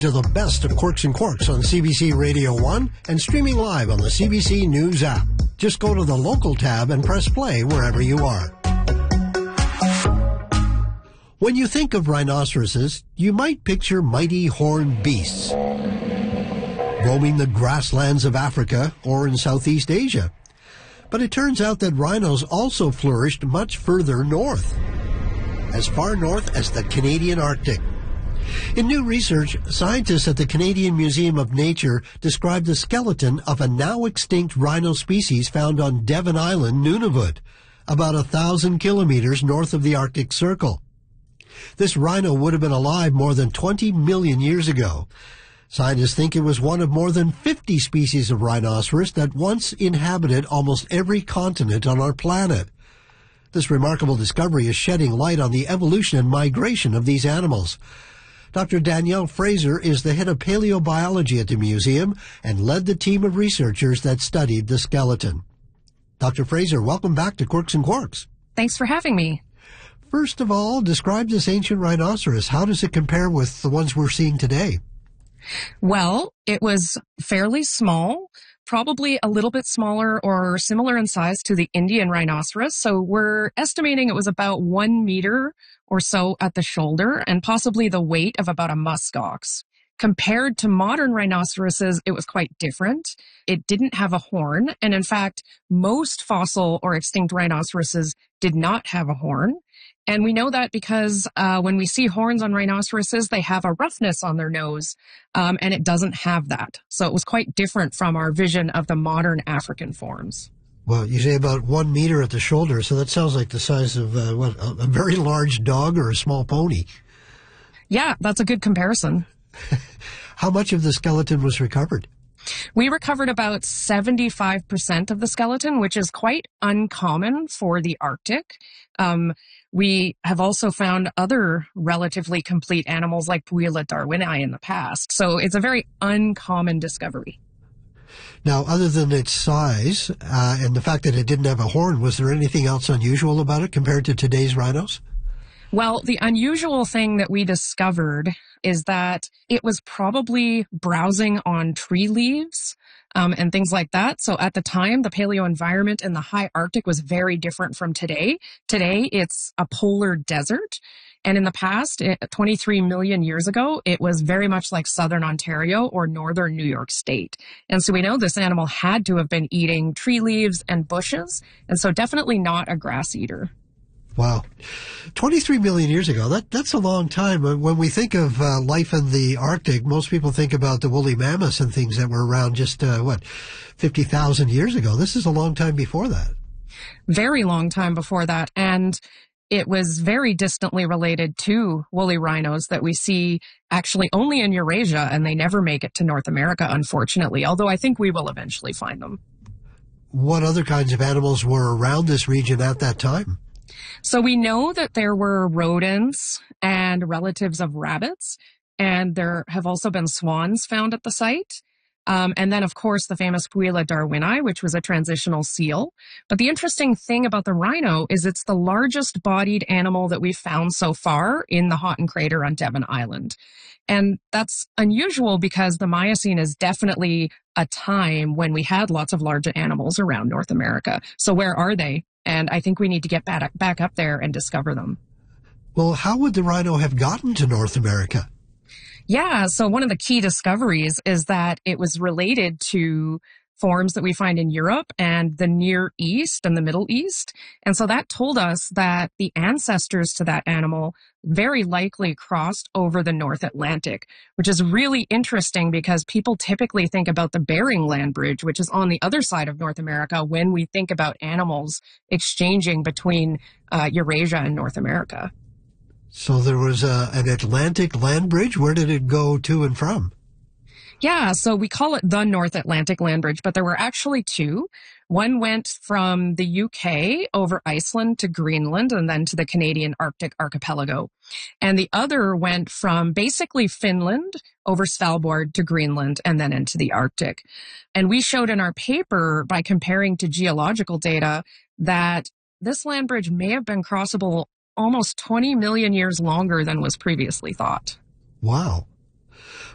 To the best of Quirks and Quarks on CBC Radio 1 and streaming live on the CBC News app. Just go to the local tab and press play wherever you are. When you think of rhinoceroses, you might picture mighty horned beasts roaming the grasslands of Africa or in Southeast Asia. But it turns out that rhinos also flourished much further north, as far north as the Canadian Arctic. In new research, scientists at the Canadian Museum of Nature described the skeleton of a now extinct rhino species found on Devon Island, Nunavut, about 1,000 kilometers north of the Arctic Circle. This rhino would have been alive more than 20 million years ago. Scientists think it was one of more than 50 species of rhinoceros that once inhabited almost every continent on our planet. This remarkable discovery is shedding light on the evolution and migration of these animals. Dr. Danielle Fraser is the head of paleobiology at the museum and led the team of researchers that studied the skeleton. Dr. Fraser, welcome back to Quirks and Quarks. Thanks for having me. First of all, describe this ancient rhinoceros. How does it compare with the ones we're seeing today? Well, it was fairly small, probably a little bit smaller or similar in size to the Indian rhinoceros. So we're estimating it was about 1 meter or so at the shoulder and possibly the weight of about a muskox. Compared to modern rhinoceroses, it was quite different. It didn't have a horn. And in fact, most fossil or extinct rhinoceroses did not have a horn. And we know that because when we see horns on rhinoceroses, they have a roughness on their nose, and it doesn't have that. So it was quite different from our vision of the modern African forms. Well, you say about 1 meter at the shoulder, so that sounds like the size of a very large dog or a small pony. Yeah, that's a good comparison. How much of the skeleton was recovered? We recovered about 75% of the skeleton, which is quite uncommon for the Arctic. We have also found other relatively complete animals like Puila darwini in the past. So it's a very uncommon discovery. Now, other than its size and the fact that it didn't have a horn, was there anything else unusual about it compared to today's rhinos? Well, the unusual thing that we discovered is that it was probably browsing on tree leaves and things like that. So at the time, the paleo environment in the high Arctic was very different from today. Today, it's a polar desert. And in the past, 23 million years ago, it was very much like southern Ontario or northern New York State. And so we know this animal had to have been eating tree leaves and bushes, and so definitely not a grass eater. Wow. 23 million years ago, that's a long time. When we think of life in the Arctic, most people think about the woolly mammoths and things that were around just, 50,000 years ago. This is a long time before that. Very long time before that. And it was very distantly related to woolly rhinos that we see actually only in Eurasia, and they never make it to North America, unfortunately, although I think we will eventually find them. What other kinds of animals were around this region at that time? So we know that there were rodents and relatives of rabbits, and there have also been swans found at the site. And then, of course, the famous Puila darwini, which was a transitional seal. But the interesting thing about the rhino is it's the largest bodied animal that we've found so far in the Houghton Crater on Devon Island. And that's unusual because the Miocene is definitely a time when we had lots of large animals around North America. So where are they? And I think we need to get back up there and discover them. Well, how would the rhino have gotten to North America? Yeah, so one of the key discoveries is that it was related to forms that we find in Europe and the Near East and the Middle East. And so that told us that the ancestors to that animal very likely crossed over the North Atlantic, which is really interesting because people typically think about the Bering Land Bridge, which is on the other side of North America, when we think about animals exchanging between Eurasia and North America. So there was an Atlantic land bridge. Where did it go to and from? Yeah, so we call it the North Atlantic Land Bridge, but there were actually two. One went from the UK over Iceland to Greenland and then to the Canadian Arctic archipelago. And the other went from basically Finland over Svalbard to Greenland and then into the Arctic. And we showed in our paper by comparing to geological data that this land bridge may have been crossable almost 20 million years longer than was previously thought. Wow.